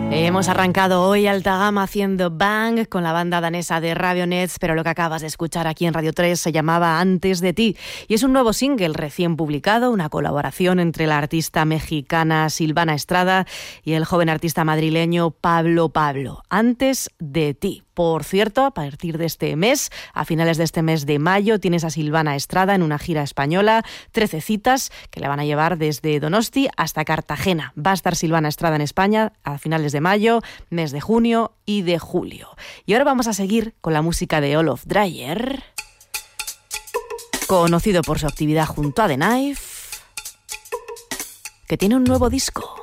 Hemos arrancado hoy alta gama haciendo Bang con la banda danesa de Raveonettes, pero lo que acabas de escuchar aquí en Radio 3 se llamaba Antes de ti y es un nuevo single recién publicado, una colaboración entre la artista mexicana Silvana Estrada y el joven artista madrileño Pablo Pablo. Antes de ti. Por cierto, a partir de este mes, a finales de este mes de mayo, tienes a Silvana Estrada en una gira española, 13 citas que la van a llevar desde Donosti hasta Cartagena. Va a estar Silvana Estrada en España a finales de mayo, mes de junio y de julio. Y ahora vamos a seguir con la música de Olof Dreyer, conocido por su actividad junto a The Knife, que tiene un nuevo disco.